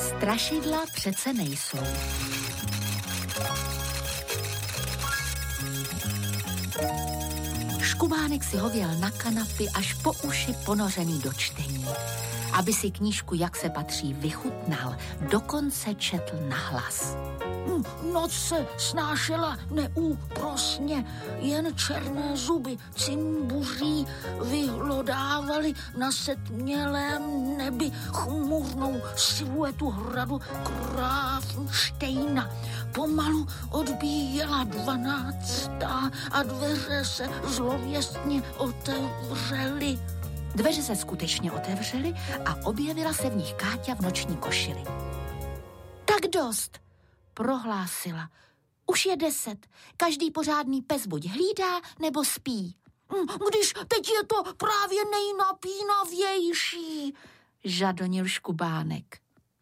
Strašidla přece nejsou. Škubánek si hověl na kanapy až po uši ponořený do čtení. Aby si knížku, jak se patří, vychutnal, dokonce četl nahlas. Noc se snášela neúprosně, jen černé zuby cimbuří vyhlodávali na setmělém nebi chmurnou siluetu hradu Grafensteina. Pomalu odbíjela 12. a dveře se zlověstně otevřely. Dveře se skutečně otevřely a objevila se v nich Káťa v noční košili. Tak dost, prohlásila. Už je 10. Každý pořádný pes buď hlídá, nebo spí. Když teď je to právě nejnapínavější, žadonil Škubánek.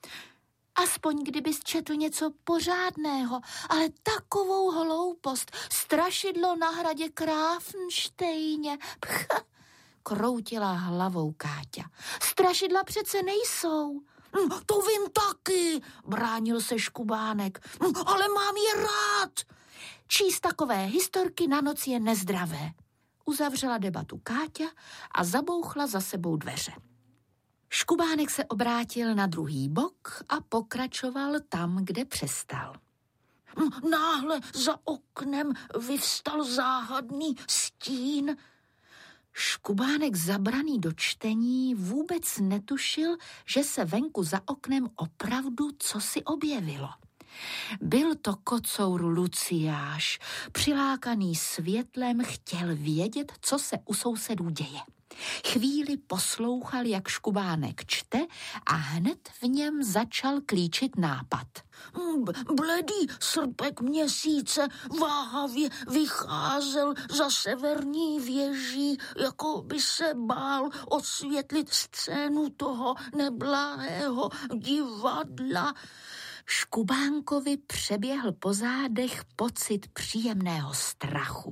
Aspoň kdybys četl něco pořádného, ale takovou hloupost, strašidlo na hradě Grafensteině. Kroutila hlavou Káťa. Strašidla přece nejsou. To vím taky, bránil se Škubánek, ale mám je rád. Číst takové historky na noc je nezdravé. Uzavřela debatu Káťa a zabouchla za sebou dveře. Škubánek se obrátil na druhý bok a pokračoval tam, kde přestal. Náhle za oknem vyvstal záhadný stín. Škubánek zabraný do čtení vůbec netušil, že se venku za oknem opravdu cosi objevilo. Byl to kocour Luciáš, přilákaný světlem, chtěl vědět, co se u sousedů děje. Chvíli poslouchal, jak Škubánek čte a hned v něm začal klíčit nápad. Bledý srpek měsíce váhavě vycházel za severní věží, jako by se bál osvětlit scénu toho neblahého divadla. Škubánkovi přeběhl po zádech pocit příjemného strachu.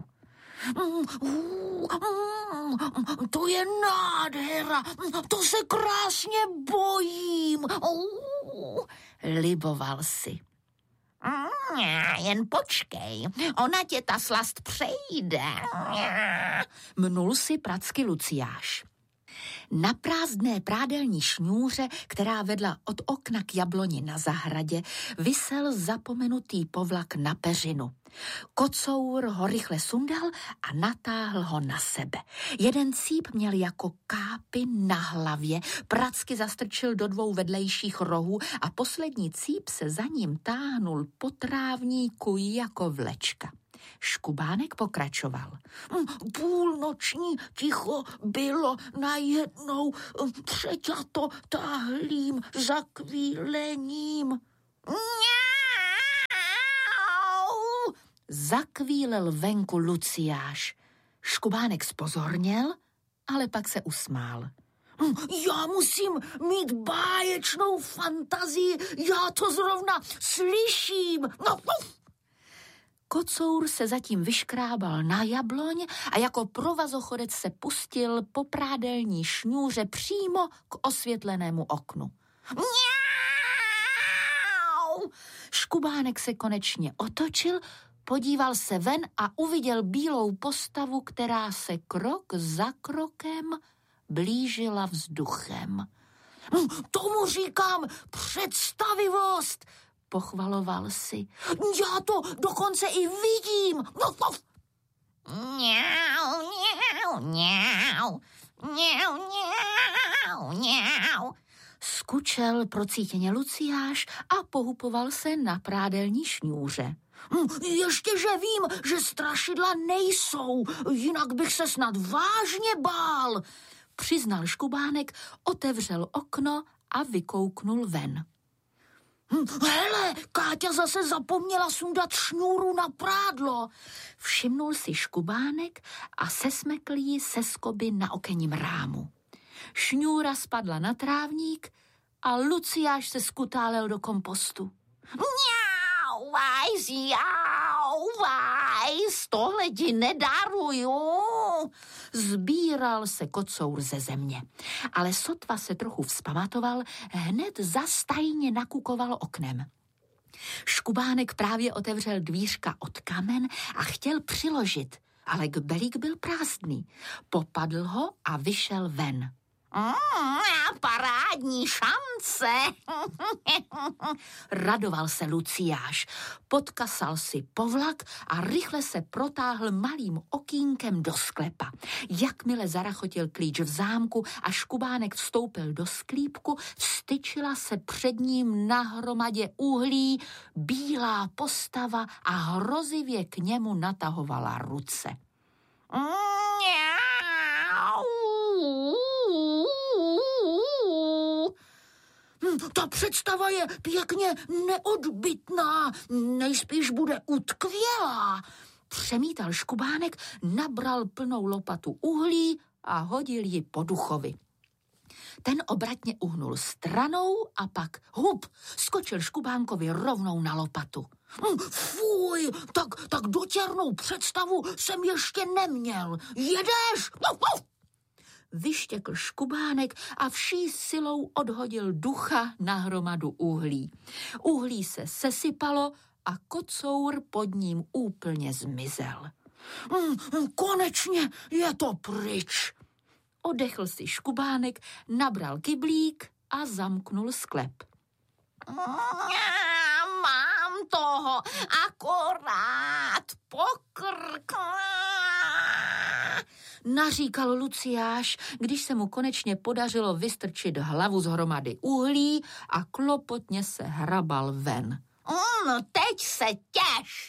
To je nádhera, to se krásně bojím. Liboval si. Jen počkej, ona tě ta slast přejde. Mnul si pracky Luciáš. Na prázdné prádelní šňůře, která vedla od okna k jabloni na zahradě, visel zapomenutý povlak na peřinu. Kocour ho rychle sundal a natáhl ho na sebe. Jeden cíp měl jako kápy na hlavě, pracky zastrčil do 2 vedlejších rohů a poslední cíp se za ním táhnul po trávníku jako vlečka. Škubánek pokračoval. Půlnoční ticho bylo najednou přeťato táhlým zakvílením. Zakvílel venku Luciáš. Škubánek zpozorněl, ale pak se usmál. Já musím mít báječnou fantazii, já to zrovna slyším. Kocour se zatím vyškrábal na jabloň a jako provazochodec se pustil po prádelní šňůře přímo k osvětlenému oknu. Škubánek se konečně otočil, podíval se ven a uviděl bílou postavu, která se krok za krokem blížila vzduchem. Tomu říkám představivost, pochvaloval si. Já to dokonce i vidím. Mňau, mňau, mňau, mňau, mňau, mňau. Skučel procítěně Luciáš a pohupoval se na prádelní šňůře. Ještě, že vím, že strašidla nejsou, jinak bych se snad vážně bál, přiznal Škubánek, otevřel okno a vykouknul ven. Hele, Káťa zase zapomněla sundat šňůru na prádlo. Všimnul si Škubánek a sesmekl ji se skoby na okenním rámu. Šňůra spadla na trávník a Luciáš se skutálel do kompostu. Mňau, vajs, jau, vajs, tohle ti nedaruju. Sbíral se kocour ze země, ale sotva se trochu vzpamatoval, hned zastajně nakukoval oknem. Škubánek právě otevřel dvířka od kamen a chtěl přiložit, ale kbelík byl prázdný. Popadl ho a vyšel ven. Parádní šance. Radoval se Luciáš, podkasal si povlak a rychle se protáhl malým okýnkem do sklepa. Jakmile zarachotil klíč v zámku a Škubánek vstoupil do sklípku, vstyčila se před ním na hromadě uhlí bílá postava a hrozivě k němu natahovala ruce. Ta představa je pěkně neodbytná, nejspíš bude utkvělá. Přemítal Škubánek, nabral plnou lopatu uhlí a hodil ji po duchovi. Ten obratně uhnul stranou a pak hup, skočil Škubánkovi rovnou na lopatu. Fuj, tak dotěrnou představu jsem ještě neměl. Jedeš? Vyštěkl Škubánek a vší silou odhodil ducha na hromadu uhlí. Uhlí se sesypalo a kocour pod ním úplně zmizel. Konečně je to pryč. Odechl si Škubánek, nabral kyblík a zamknul sklep. Mám toho akorát pokrk. Naříkal Luciáš, když se mu konečně podařilo vystrčit hlavu z hromady uhlí a klopotně se hrabal ven. Teď se těš.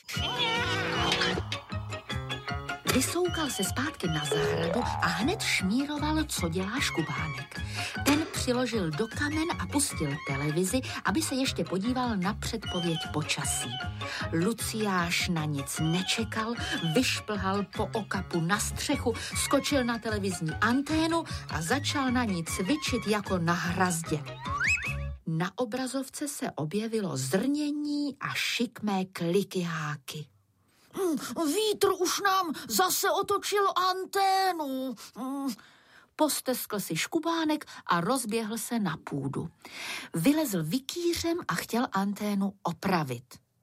Vysoukal se zpátky na zahradu a hned šmíroval, co dělá Škubánek. Ten přiložil do kamen a pustil televizi, aby se ještě podíval na předpověď počasí. Luciáš na nic nečekal, vyšplhal po okapu na střechu, skočil na televizní anténu a začal na ní cvičit jako na hrazdě. Na obrazovce se objevilo zrnění a šikmé klikyháky. Vítr už nám zase otočil anténu. Posteskl si Škubánek a rozběhl se na půdu. Vylezl vikýřem a chtěl anténu opravit.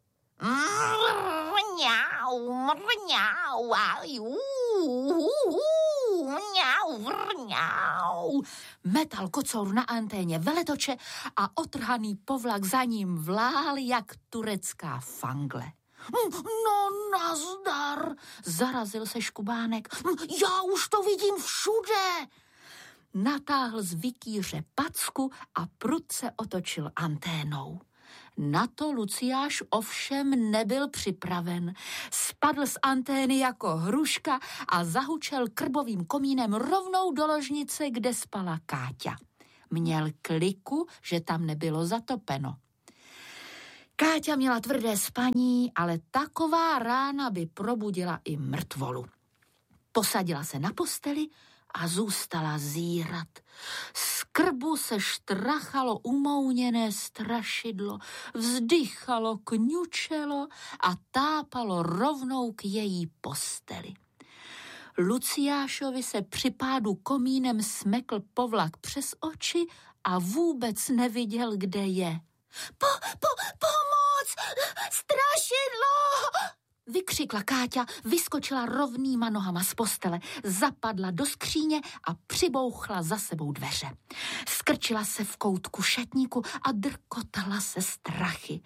Metal kocour na anténě veletoče a otrhaný povlak za ním vlál jak turecká fangle. No nazdar, zarazil se Škubánek. Já už to vidím všude. Natáhl z vikýře packu a prudce otočil anténou. Na to Luciáš ovšem nebyl připraven. Spadl z antény jako hruška a zahučel krbovým komínem rovnou do ložnice, kde spala Káťa. Měl kliku, že tam nebylo zatopeno. Káťa měla tvrdé spaní, ale taková rána by probudila i mrtvolu. Posadila se na posteli a zůstala zírat. Z krbu se štrachalo umouněné strašidlo, vzdychalo, kňučelo a tápalo rovnou k její posteli. Luciášovi se při pádu komínem smekl povlak přes oči a vůbec neviděl, kde je. Pomoc! Strašidlo! Vykřikla Káťa, vyskočila rovnýma nohama z postele, zapadla do skříně a přibouchla za sebou dveře. Skrčila se v koutku šatníku a drkotala se strachy.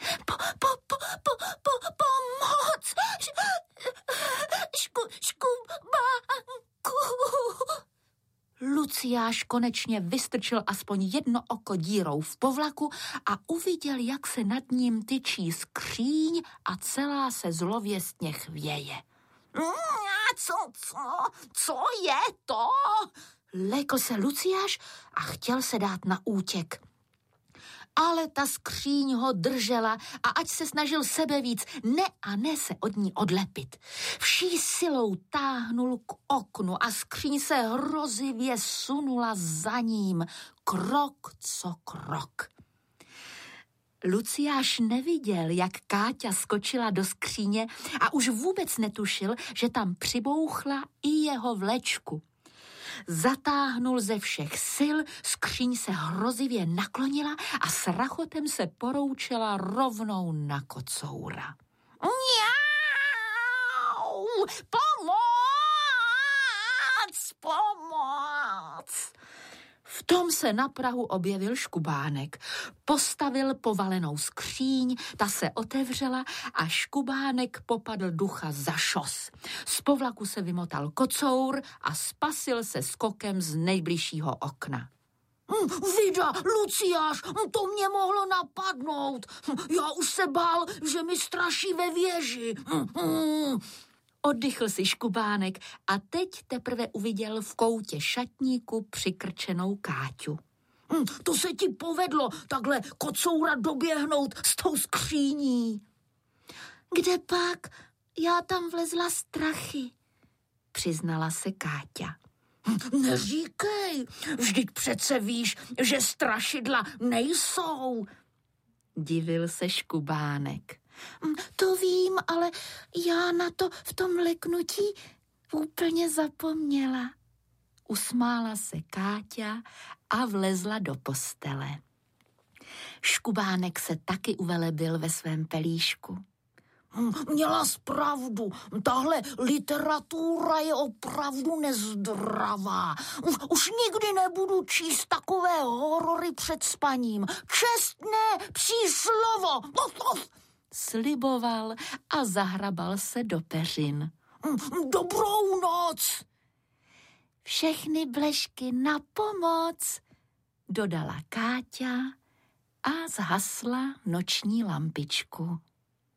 Pomoc! Škubánku! Luciáš konečně vystrčil aspoň jedno oko dírou v povlaku a uviděl, jak se nad ním tyčí skříň a celá se zlověstně chvěje. Co je to? Lekl se Luciáš a chtěl se dát na útěk. Ale ta skříň ho držela a ať se snažil sebevíc, ne se od ní odlepit. Vší silou táhnul k oknu a skříň se hrozivě sunula za ním, krok co krok. Luciáš neviděl, jak Káťa skočila do skříně a už vůbec netušil, že tam přibouchla i jeho vlečku. Zatáhnul ze všech sil, skříň se hrozivě naklonila a s rachotem se poroučela rovnou na kocoura. Mňau! Pomoc! V tom se na prahu objevil Škubánek. Postavil povalenou skříň, ta se otevřela a Škubánek popadl ducha za šos. Z povlaku se vymotal kocour a spasil se skokem z nejbližšího okna. Vida, Luciáš, to mě mohlo napadnout. Já už se bál, že mi straší ve věži. Oddychl si Škubánek a teď teprve uviděl v koutě šatníku přikrčenou Káťu. To se ti povedlo takhle kocoura doběhnout s tou skříní. Kde pak? Já tam vlezla strachy, přiznala se Káťa. Neříkej, vždyť přece víš, že strašidla nejsou. Divil se Škubánek. To vím, ale já na to v tom leknutí úplně zapomněla. Usmála se Káťa a vlezla do postele. Škubánek se taky uvelebil ve svém pelíšku. Měla jsi pravdu, tahle literatura je opravdu nezdravá. Už nikdy nebudu číst takové horory před spaním. Čestné příslovo! Sliboval a zahrabal se do peřin. Dobrou noc! Všechny blešky na pomoc, dodala Káťa a zhasla noční lampičku.